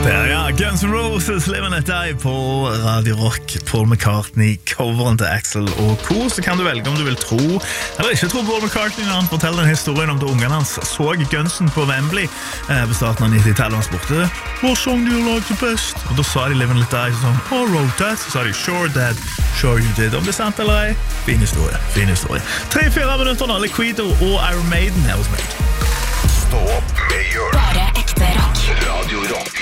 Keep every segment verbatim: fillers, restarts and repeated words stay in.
Der, ja, Guns N' Roses, Live and Let Die på Radio Rock. Paul McCartney, coveren til Axl og Co. Så kan du velge om du vil tro eller ikke tro Paul McCartney når han forteller den historien om da ungene hans så Gunsen på Wembley eh, på starten av nittitallet. Han spurte, hva sang de har laget best? Og da sa de Live and Let Die, så sa han, I wrote that. Så sa de, sure dad, sure you did. Om det er sant eller ei, fin historie, fin historie. Tre-fire minutter nå, Liquido og Iron Maiden her hos meg. Stå opp med Jørn. Bare ekte rock. Radio Rock.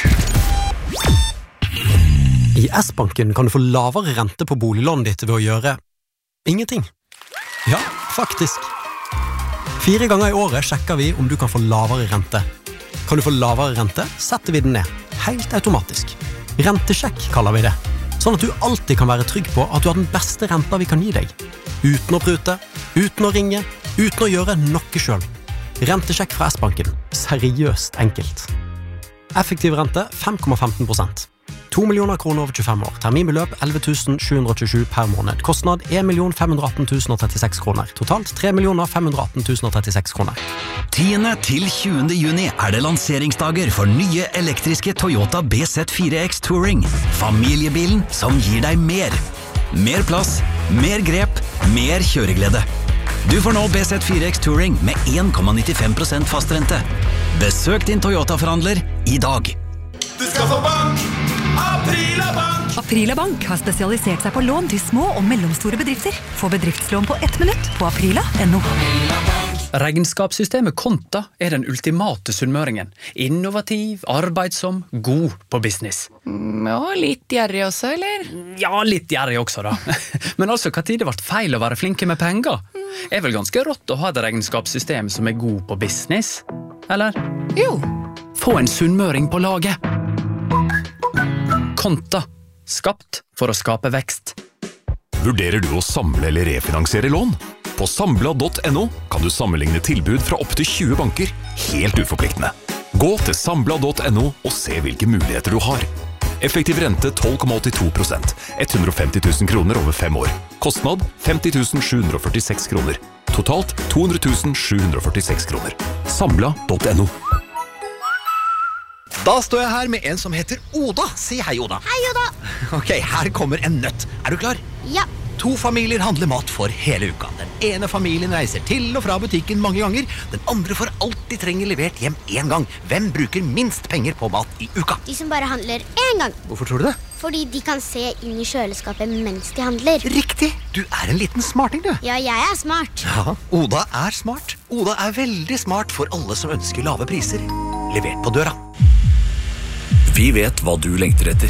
I S-banken kan du få lavere rente på boliglånet ditt ved å gjøre ingenting. Ja, faktisk. Fire ganger i året sjekker vi om du kan få lavere rente. Kan du få lavere rente, setter vi den ned. Helt automatisk. Rentesjekk kaller vi det. Sånn at du alltid kan være trygg på at du har den beste renta vi kan gi deg. Uten å prute, uten å ringe, uten å gjøre noe selv. Rentesjekk fra S-banken. Seriøst enkelt. Effektiv rente fem komma femten prosent. to millioner kroner over tjuefem år. Terminbeløp elleve tusen sju hundre tjuesju per måned. Kostnad en million fem hundre atten tusen trettiseks kroner. Totalt tre millioner fem hundre atten tusen trettiseks kroner. tiende til tjuende juni er det lanseringsdager for nye elektriske Toyota B Z fire X Touring. Familiebilen som gir deg mer. Mer plass, mer grep, mer kjøreglede. Du får nå B Z fire X Touring med en komma nittifem prosent fastrente. Besøk din Toyota-forhandler i dag. Du skal få bank! Aprila Bank! Aprila Bank har spesialisert seg på lån til små og mellomstore bedrifter. Få bedriftslån på ett minutt på aprila punktum no. Regnskapssystemet Konta er den ultimate sunnmøringen. Innovativ, arbeidsom, god på business. Mm, ja, litt gjerrig også, eller? Ja, litt gjerrig også da. Men altså, hva tid det ble feil å være flinke med penger? Er vel ganske rått å ha et regnskapssystem som er god på business? Eller? Jo. Få en sunnmøring på laget. Konta. Skapt for å skape vekst. Vurderer du å samle eller refinansiere lån? På Sambla punktum no kan du sammenligne tilbud fra opp til tjue banker, helt uforpliktende. Gå til Sambla punktum no og se hvilke muligheter du har. Effektiv rente tolv komma åttito prosent, hundre og femti tusen kroner over fem år. Kostnad femti tusen sju hundre førtiseks kroner. Totalt to hundre tusen sju hundre førtiseks kroner. Sambla punktum no. Da står jeg her med en som heter Oda. Si hei, Oda. Hei, Oda. Ok, her kommer en nøtt. Er du klar? Ja. To familier handler mat for hele uka. Den ene familien reiser til og fra butikken mange ganger. Den andre får alt de trenger levert hjem en gang. Hvem bruker minst penger på mat i uka? De som bare handler en gang. Hvorfor tror du det? Fordi de kan se inn i kjøleskapet mens de handler. Riktig! Du er en liten smarting, du. Ja, jeg er smart. Ja, Oda er smart. Oda er veldig smart for alle som ønsker lave priser. Levert på døra. Vi vet hva du lengter etter.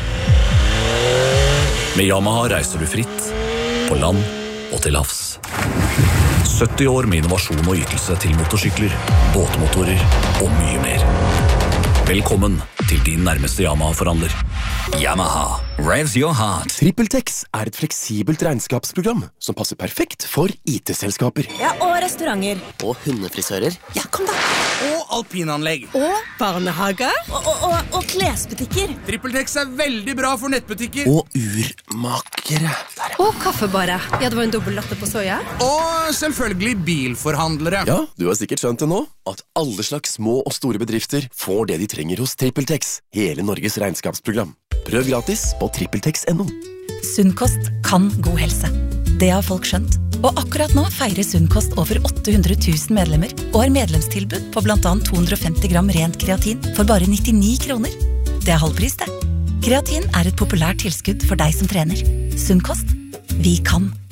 Med Yamaha reiser du fritt, på land og til havs. sytti år med innovasjon og ytelse til motorsykler, båtmotorer og mye mer. Velkommen til din nærmeste Yamaha-forhandler. Yamaha, revs your heart. TrippelTex er et fleksibelt regnskapsprogram som passer perfekt for I T-selskaper. Ja, og restauranter. Og hundefrisører. Ja, kom da. Og alpinanlegg. Og barnehager. Og, og, og, og klesbutikker. TrippelTex er veldig bra for nettbutikker. Og urmakere. Og kaffebare. Ja, det var en dobbelt latte på soja. Og selvfølgelig bilforhandlere. Ja, du har sikkert skjønt det nå, at alle slags små og store bedrifter får det de trenger hos TrippelTex. Hele Norges regnskapsprogram. Prøv gratis på trippeltex punktum no. Sunnkost kan god helse. Det har folk skjønt. Og akkurat nå feirer Sunnkost over åtte hundre tusen medlemmer og har medlemstilbud på blant annet to hundre og femti gram rent kreatin for bare nittini kroner. Det er halvpris, det. Kreatin er et populært tilskudd for deg som trener. Sunnkost. Vi kan.